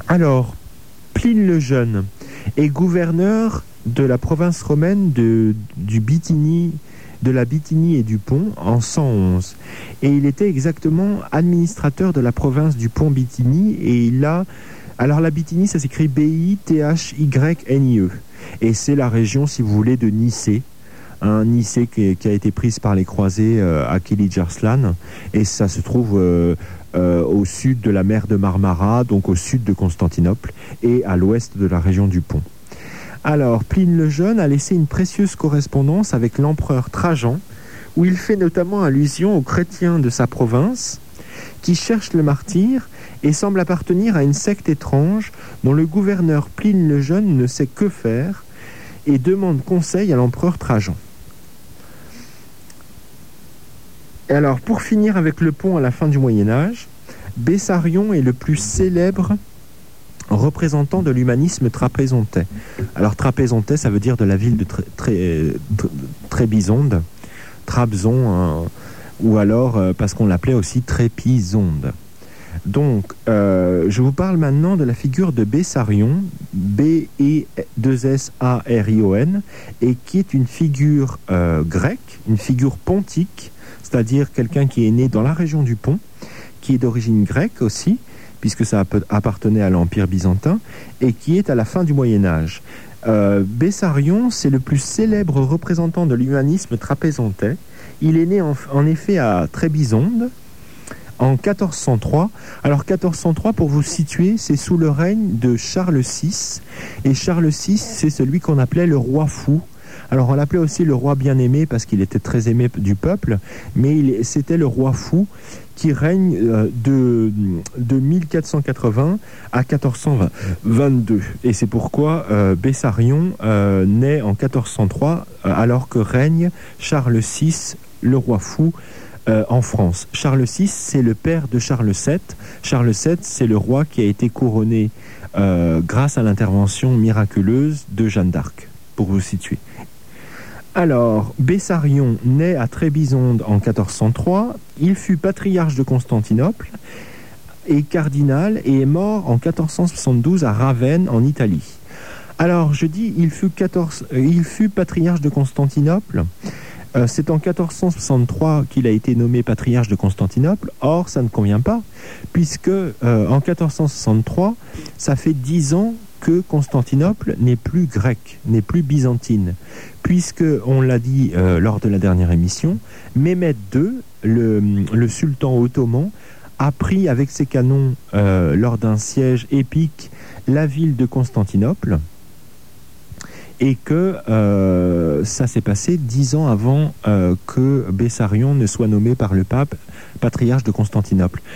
Alors, Pline le Jeune est gouverneur de la province romaine du Bithynie, de la Bithynie et du Pont en 111. Et il était exactement administrateur de la province du Pont-Bithynie. Et il a... Alors la Bithynie, ça s'écrit B-I-T-H-Y-N-I-E. Et c'est la région, si vous voulez, de Nicée. Nicée qui a été prise par les croisés à Kilij Arslan. Et ça se trouve au sud de la mer de Marmara, donc au sud de Constantinople, et à l'ouest de la région du Pont. Alors, Pline le Jeune a laissé une précieuse correspondance avec l'empereur Trajan, où il fait notamment allusion aux chrétiens de sa province, qui cherchent le martyr et semblent appartenir à une secte étrange dont le gouverneur Pline le Jeune ne sait que faire et demande conseil à l'empereur Trajan. Et alors, pour finir avec le Pont à la fin du Moyen-Âge, Bessarion est le plus célèbre représentant de l'humanisme trapézontais. Alors trapézontais, ça veut dire de la ville de Trébizonde, Trabzon, ou alors parce qu'on l'appelait aussi Trépizonde. Donc, je vous parle maintenant de la figure de Bessarion, B-E-2-S-A-R-I-O-N, et qui est une figure grecque, une figure pontique, c'est-à-dire quelqu'un qui est né dans la région du Pont, qui est d'origine grecque aussi, puisque ça appartenait à l'Empire byzantin, et qui est à la fin du Moyen-Âge. Bessarion, c'est le plus célèbre représentant de l'humanisme trapézontais. Il est né en effet à Trébizonde en 1403. Alors 1403, pour vous situer, c'est sous le règne de Charles VI. Et Charles VI, c'est celui qu'on appelait le roi fou. Alors on l'appelait aussi le roi bien-aimé parce qu'il était très aimé du peuple, mais c'était le roi fou qui règne de 1480 à 1422. Et c'est pourquoi Bessarion naît en 1403 alors que règne Charles VI, le roi fou, en France. Charles VI, c'est le père de Charles VII. Charles VII, c'est le roi qui a été couronné grâce à l'intervention miraculeuse de Jeanne d'Arc, pour vous situer. Alors, Bessarion naît à Trébizonde en 1403, il fut patriarche de Constantinople et cardinal et est mort en 1472 à Ravenne en Italie. Alors, je dis il fut patriarche de Constantinople. C'est en 1463 qu'il a été nommé patriarche de Constantinople. Or, ça ne convient pas, puisque en 1463, ça fait 10 ans que Constantinople n'est plus grecque, n'est plus byzantine, puisque, on l'a dit lors de la dernière émission, Mehmed II, le sultan ottoman, a pris avec ses canons, lors d'un siège épique, la ville de Constantinople, et que ça s'est passé 10 ans avant que Bessarion ne soit nommé par le pape patriarche de Constantinople.